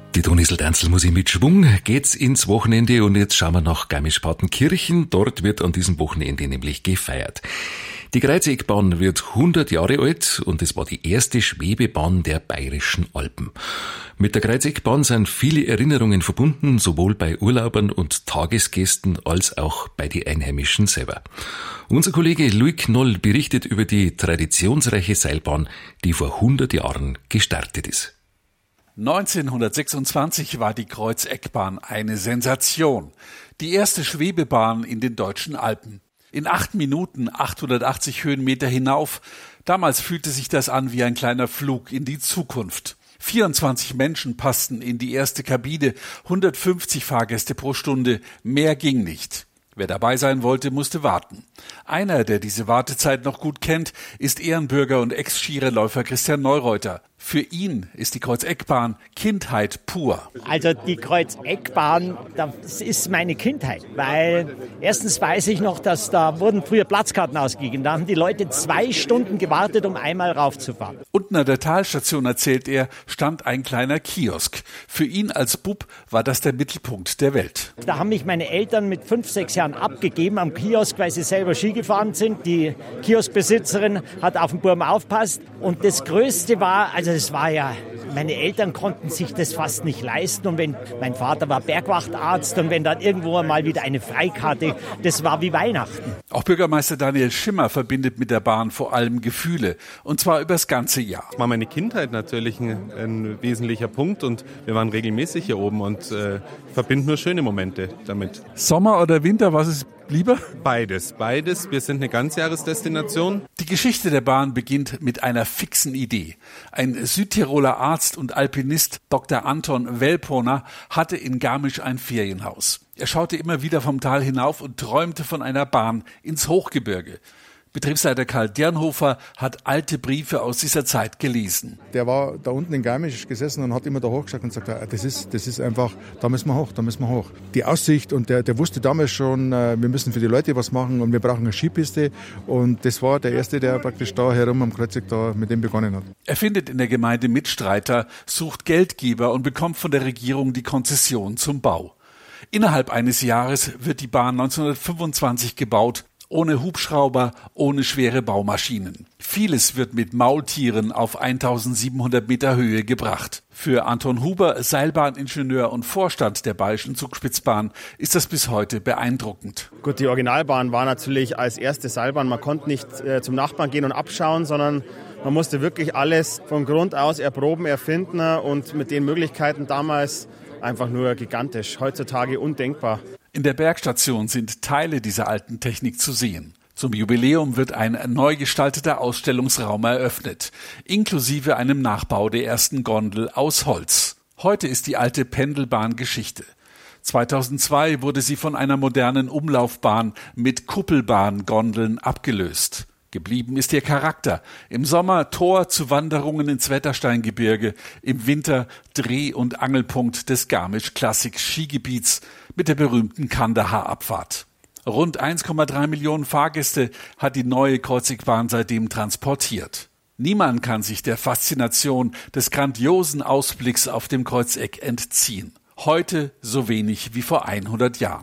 Die Tonisl-Danzl-Musik mit Schwung geht's ins Wochenende und jetzt schauen wir nach Garmisch-Partenkirchen. Dort wird an diesem Wochenende nämlich gefeiert. Die Kreuzeckbahn wird 100 Jahre alt und es war die erste Schwebebahn der Bayerischen Alpen. Mit der Kreuzeckbahn sind viele Erinnerungen verbunden, sowohl bei Urlaubern und Tagesgästen als auch bei den Einheimischen selber. Unser Kollege Louis Knoll berichtet über die traditionsreiche Seilbahn, die vor 100 Jahren gestartet ist. 1926 war die Kreuzeckbahn eine Sensation. Die erste Schwebebahn in den deutschen Alpen. In 8 Minuten 880 Höhenmeter hinauf. Damals fühlte sich das an wie ein kleiner Flug in die Zukunft. 24 Menschen passten in die erste Kabine, 150 Fahrgäste pro Stunde. Mehr ging nicht. Wer dabei sein wollte, musste warten. Einer, der diese Wartezeit noch gut kennt, ist Ehrenbürger und Ex-Skirennläufer Christian Neureuter. Für ihn ist die Kreuzeckbahn Kindheit pur. Also die Kreuzeckbahn, das ist meine Kindheit, weil erstens weiß ich noch, dass da wurden früher Platzkarten ausgegeben. Da haben die Leute 2 Stunden gewartet, um einmal raufzufahren. Unten an der Talstation, erzählt er, stand ein kleiner Kiosk. Für ihn als Bub war das der Mittelpunkt der Welt. Da haben mich meine Eltern mit 5, 6 Jahren abgegeben am Kiosk, weil sie selber Ski gefahren sind. Die Kioskbesitzerin hat auf den Burm aufgepasst. Und das Größte war, also es war ja, meine Eltern konnten sich das fast nicht leisten. Und wenn mein Vater war Bergwachtarzt und wenn dann irgendwo mal wieder eine Freikarte, das war wie Weihnachten. Auch Bürgermeister Daniel Schimmer verbindet mit der Bahn vor allem Gefühle. Und zwar übers ganze Jahr. Das war meine Kindheit natürlich ein wesentlicher Punkt und wir waren regelmäßig hier oben und verbinden nur schöne Momente damit. Sommer oder Winter, was ist lieber? Beides. Wir sind eine Ganzjahresdestination. Die Geschichte der Bahn beginnt mit einer fixen Idee. Ein Südtiroler Arzt und Alpinist, Dr. Anton Welponer, hatte in Garmisch ein Ferienhaus. Er schaute immer wieder vom Tal hinauf und träumte von einer Bahn ins Hochgebirge. Betriebsleiter Karl Dernhofer hat alte Briefe aus dieser Zeit gelesen. Der war da unten in Garmisch gesessen und hat immer da hochgeschaut und gesagt, das ist einfach, da müssen wir hoch. Die Aussicht und der wusste damals schon, wir müssen für die Leute was machen und wir brauchen eine Skipiste. Und das war der Erste, der praktisch da herum am Kreuzeck da mit dem begonnen hat. Er findet in der Gemeinde Mitstreiter, sucht Geldgeber und bekommt von der Regierung die Konzession zum Bau. Innerhalb eines Jahres wird die Bahn 1925 gebaut. Ohne Hubschrauber, ohne schwere Baumaschinen. Vieles wird mit Maultieren auf 1700 Meter Höhe gebracht. Für Anton Huber, Seilbahningenieur und Vorstand der Bayerischen Zugspitzbahn, ist das bis heute beeindruckend. Gut, die Originalbahn war natürlich als erste Seilbahn. Man konnte nicht zum Nachbarn gehen und abschauen, sondern man musste wirklich alles von Grund aus erproben, erfinden und mit den Möglichkeiten damals einfach nur gigantisch. Heutzutage undenkbar. In der Bergstation sind Teile dieser alten Technik zu sehen. Zum Jubiläum wird ein neu gestalteter Ausstellungsraum eröffnet, inklusive einem Nachbau der ersten Gondel aus Holz. Heute ist die alte Pendelbahn Geschichte. 2002 wurde sie von einer modernen Umlaufbahn mit Kuppelbahngondeln abgelöst. Geblieben ist ihr Charakter. Im Sommer Tor zu Wanderungen ins Wettersteingebirge, im Winter Dreh- und Angelpunkt des Garmisch-Klassik-Skigebiets mit der berühmten Kandahar-Abfahrt. Rund 1,3 Millionen Fahrgäste hat die neue Kreuzeckbahn seitdem transportiert. Niemand kann sich der Faszination des grandiosen Ausblicks auf dem Kreuzeck entziehen. Heute so wenig wie vor 100 Jahren.